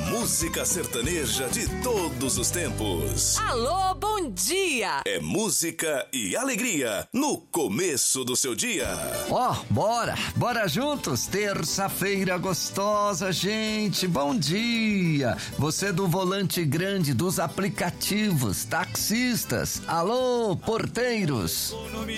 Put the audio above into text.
música sertaneja de todos os tempos. Alô, bom dia! É música e alegria no começo do seu dia. Bora juntos, terça-feira gostosa, gente, bom dia! Você do volante grande dos aplicativos, taxistas, alô, porteiros!